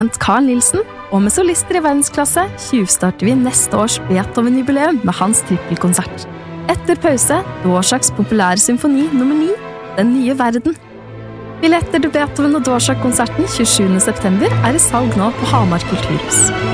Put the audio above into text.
Carl Nielsen, og med solister i verdensklasse tjuvstarter vi neste års Beethoven-jubileum med hans trippelkonsert. Etter pause, Dvoraks populære symfoni nummer 9, Den nye verden. Billetter til Beethoven og Dvorák-konserten 27. september er i salg nå på Hamar Kulturhus.